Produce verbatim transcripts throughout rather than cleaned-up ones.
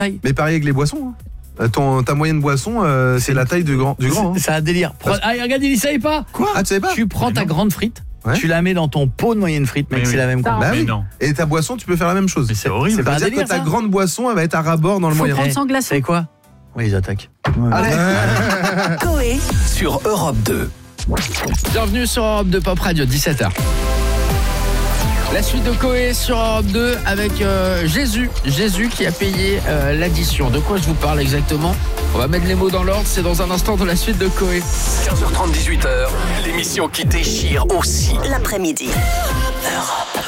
Mais pareil avec les boissons. Hein. Ton, ta moyenne boisson, euh, c'est, c'est la taille du grand. Du grand c'est, hein. c'est un délire. Prends, ah, regarde, il ne savait pas. Quoi Ah, tu savais pas Tu prends mais ta non. grande frite, ouais. tu la mets dans ton pot de moyenne frite, mec, oui, c'est oui. la même chose. Bah oui. Non. Et ta boisson, tu peux faire la même chose. Mais c'est horrible. C'est pas un délire, que ta ça grande boisson, elle va être à ras-bord dans le Faut moyen. prendre sans glaçon. C'est quoi? Oui, ils attaquent. Allez. Coé sur Europe deux. Bienvenue sur Europe deux Pop Radio, dix-sept heures. La suite de Coé sur Europe deux avec euh, Jésus. Jésus qui a payé euh, l'addition. De quoi je vous parle exactement? On va mettre les mots dans l'ordre, c'est dans un instant de la suite de Coé. quinze heures trente, dix-huit heures, l'émission qui déchire aussi l'après-midi. Europe.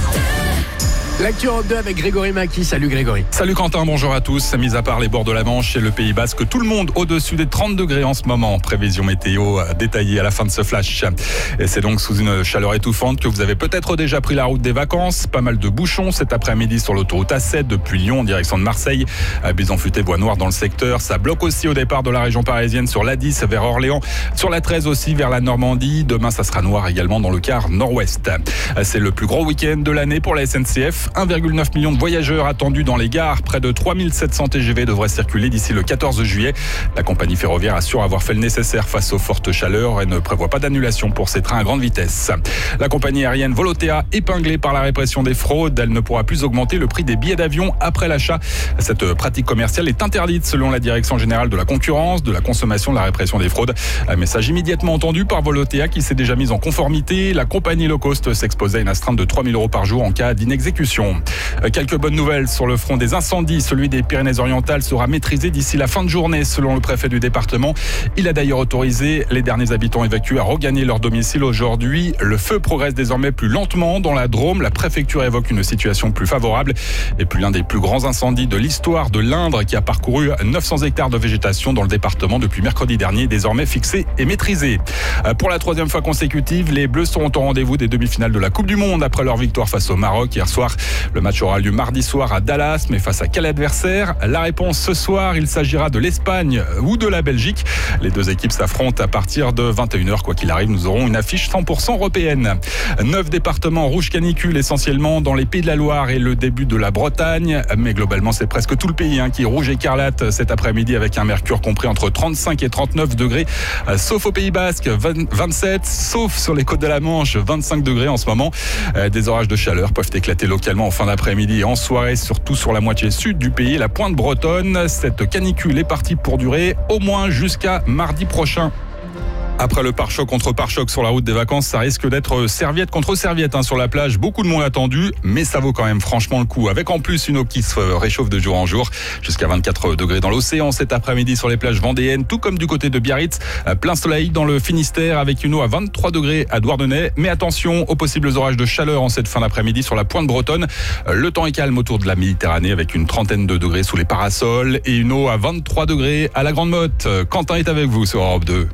L'actu Europe deux avec Grégory Maki. Salut Grégory. Salut Quentin, bonjour à tous. Mis à part les bords de la Manche et le Pays Basque, tout le monde au-dessus des trente degrés en ce moment. Prévision météo détaillée à la fin de ce flash. Et c'est donc sous une chaleur étouffante que vous avez peut-être déjà pris la route des vacances. Pas mal de bouchons cet après-midi sur l'autoroute A sept depuis Lyon en direction de Marseille. Bison-Futé, voie noire dans le secteur. Ça bloque aussi au départ de la région parisienne sur l'A dix vers Orléans. Sur la treize aussi vers la Normandie. Demain, ça sera noir également dans le quart nord-ouest. C'est le plus gros week-end de l'année pour la S N C F. un virgule neuf million de voyageurs attendus dans les gares. Près de trois mille sept cents T G V devraient circuler d'ici le quatorze juillet. La compagnie ferroviaire assure avoir fait le nécessaire face aux fortes chaleurs et ne prévoit pas d'annulation pour ses trains à grande vitesse. La compagnie aérienne Volotea, épinglée par la répression des fraudes, elle ne pourra plus augmenter le prix des billets d'avion après l'achat. Cette pratique commerciale est interdite selon la Direction générale de la concurrence, de la consommation, de la répression des fraudes. Un message immédiatement entendu par Volotea qui s'est déjà mise en conformité. La compagnie low cost s'exposait à une astreinte de trois mille euros par jour en cas d'inexécution. Quelques bonnes nouvelles sur le front des incendies. Celui des Pyrénées-Orientales sera maîtrisé d'ici la fin de journée, selon le préfet du département. Il a d'ailleurs autorisé les derniers habitants évacués à regagner leur domicile aujourd'hui. Le feu progresse désormais plus lentement dans la Drôme. La préfecture évoque une situation plus favorable. Et puis l'un des plus grands incendies de l'histoire de l'Indre, qui a parcouru neuf cents hectares de végétation dans le département depuis mercredi dernier, désormais fixé et maîtrisé. Pour la troisième fois consécutive, les Bleus seront au rendez-vous des demi-finales de la Coupe du Monde après leur victoire face au Maroc hier soir. Le match aura lieu mardi soir à Dallas, mais face à quel adversaire? La réponse ce soir, il s'agira de l'Espagne ou de la Belgique. Les deux équipes s'affrontent à partir de vingt et une heures. Quoi qu'il arrive, nous aurons une affiche cent pour cent européenne. Neuf départements rouges canicule, essentiellement dans les Pays de la Loire et le début de la Bretagne. Mais globalement, c'est presque tout le pays hein, qui est rouge écarlate cet après-midi avec un mercure compris entre trente-cinq et trente-neuf degrés. Sauf au Pays Basque, vingt-sept, sauf sur les côtes de la Manche, vingt-cinq degrés en ce moment. Des orages de chaleur peuvent éclater localement en fin d'après-midi et en soirée, surtout sur la moitié sud du pays, la pointe bretonne. Cette canicule est partie pour durer au moins jusqu'à mardi prochain. Après le pare-choc contre pare-choc sur la route des vacances, ça risque d'être serviette contre serviette hein, sur la plage. Beaucoup de monde attendu, mais ça vaut quand même franchement le coup. Avec en plus une eau qui se réchauffe de jour en jour, jusqu'à vingt-quatre degrés dans l'océan cet après-midi sur les plages vendéennes, tout comme du côté de Biarritz. Plein soleil dans le Finistère avec une eau à vingt-trois degrés à Douarnenez. Mais attention aux possibles orages de chaleur en cette fin d'après-midi sur la pointe bretonne. Le temps est calme autour de la Méditerranée avec une trentaine de degrés sous les parasols et une eau à vingt-trois degrés à la Grande Motte. Quentin est avec vous sur Europe deux.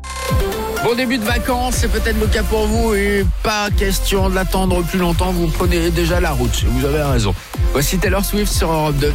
Bon début de vacances, c'est peut-être le cas pour vous et pas question de l'attendre plus longtemps, vous prenez déjà la route, vous avez raison. Voici Taylor Swift sur Europe deux.